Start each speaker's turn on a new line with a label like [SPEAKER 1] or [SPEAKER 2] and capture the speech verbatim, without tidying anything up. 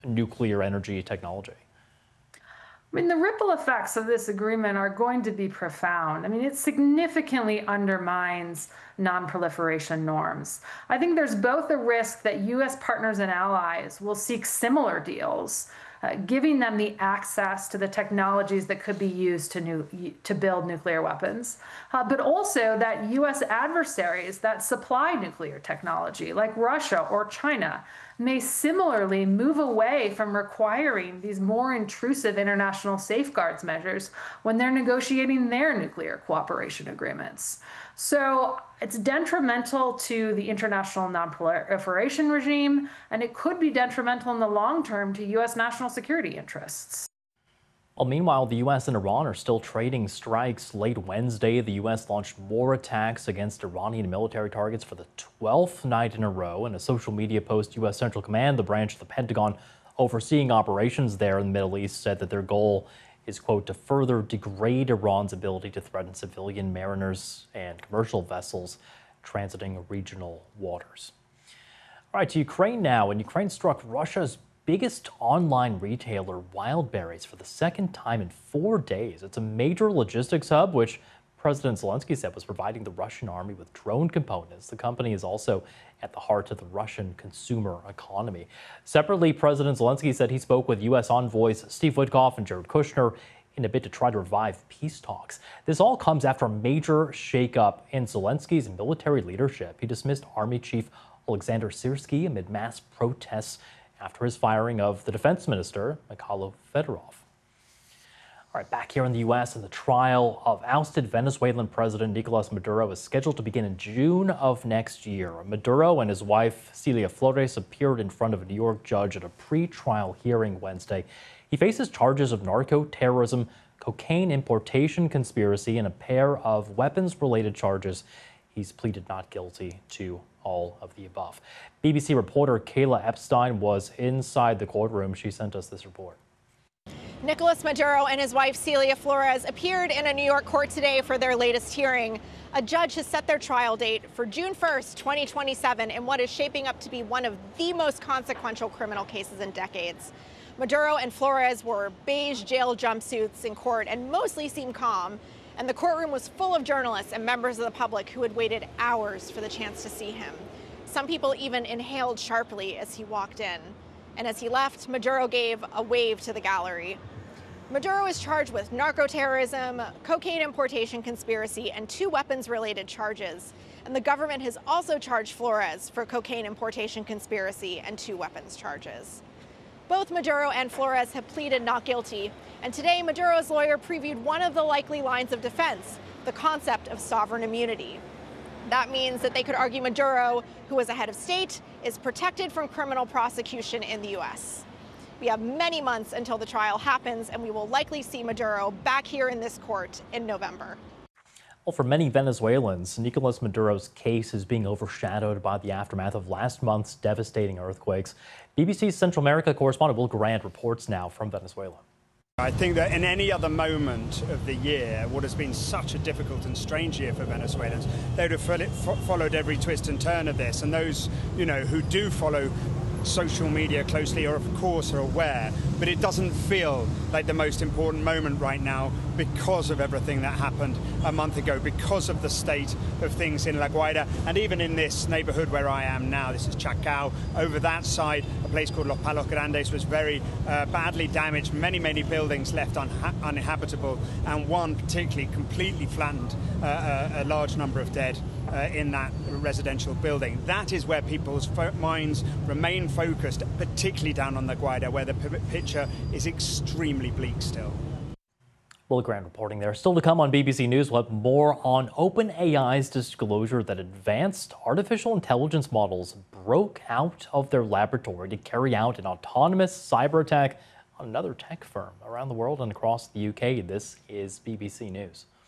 [SPEAKER 1] nuclear energy technology?
[SPEAKER 2] I mean, the ripple effects of this agreement are going to be profound. I mean, it significantly undermines nonproliferation norms. I think there's both a risk that U S partners and allies will seek similar deals, uh, giving them the access to the technologies that could be used to, nu- to build nuclear weapons, uh, but also that U S adversaries that supply nuclear technology, like Russia or China, may similarly move away from requiring these more intrusive international safeguards measures when they're negotiating their nuclear cooperation agreements. So it's detrimental to the international nonproliferation regime, and it could be detrimental in the long term to U S national security interests.
[SPEAKER 1] Well, meanwhile, the U S and Iran are still trading strikes. Late Wednesday, the U S launched more attacks against Iranian military targets for the twelfth night in a row. In a social media post, U S Central Command, the branch of the Pentagon overseeing operations there in the Middle East, said that their goal is, quote, to further degrade Iran's ability to threaten civilian mariners and commercial vessels transiting regional waters. All right, to Ukraine now. And Ukraine struck Russia's biggest online retailer, Wildberries, for the second time in four days. It's a major logistics hub, which President Zelensky said was providing the Russian army with drone components. The company is also at the heart of the Russian consumer economy. Separately, President Zelensky said he spoke with U S envoys Steve Witkoff and Jared Kushner in a bid to try to revive peace talks. This all comes after a major shakeup in Zelensky's military leadership. He dismissed Army Chief Alexander Syrskyi amid mass protests after his firing of the defense minister, Mikhailo Fedorov. All right, back here in the U S, and the trial of ousted Venezuelan President Nicolas Maduro is scheduled to begin in June of next year. Maduro and his wife, Celia Flores, appeared in front of a New York judge at a pre-trial hearing Wednesday. He faces charges of narco-terrorism, cocaine importation conspiracy, and a pair of weapons-related charges. He's pleaded not guilty to all of the above. B B C reporter Kayla Epstein was inside the courtroom. She sent us this report.
[SPEAKER 3] Nicolas Maduro and his wife Celia Flores appeared in a New York court today for their latest hearing. A judge has set their trial date for June first, twenty twenty-seven, in what is shaping up to be one of the most consequential criminal cases in decades. Maduro and Flores wore beige jail jumpsuits in court and mostly seemed calm. And the courtroom was full of journalists and members of the public who had waited hours for the chance to see him. Some people even inhaled sharply as he walked in. And as he left, Maduro gave a wave to the gallery. Maduro is charged with narco-terrorism, cocaine importation conspiracy, and two weapons-related charges. And the government has also charged Flores for cocaine importation conspiracy and two weapons charges. Both Maduro and Flores have pleaded not guilty, and today Maduro's lawyer previewed one of the likely lines of defense, the concept of sovereign immunity. That means that they could argue Maduro, who was a head of state, is protected from criminal prosecution in the U S. We have many months until the trial happens, and we will likely see Maduro back here in this court in November.
[SPEAKER 1] Well, for many Venezuelans, Nicolas Maduro's case is being overshadowed by the aftermath of last month's devastating earthquakes. B B C's Central America correspondent Will Grant reports now from Venezuela.
[SPEAKER 4] I think that in any other moment of the year, what has been such a difficult and strange year for Venezuelans, they would have followed every twist and turn of this. And those, you know, who do follow social media closely are, of course, are aware. But it doesn't feel like the most important moment right now because of everything that happened a month ago, because of the state of things in La Guaira, and even in this neighborhood where I am now. This is Chacao. Over that side, a place called Los Palos Grandes was very uh, badly damaged. Many, many buildings left unha uninhabitable, and one particularly completely flattened, uh, a, a large number of dead uh, in that residential building. That is where people's minds remain focused, particularly down on La Guaira, where the picture is extremely bleak still.
[SPEAKER 1] Will Grant reporting there. Still to come on B B C News, we'll have more on OpenAI's disclosure that advanced artificial intelligence models broke out of their laboratory to carry out an autonomous cyber attack on another tech firm around the world and across the U K. This is B B C News.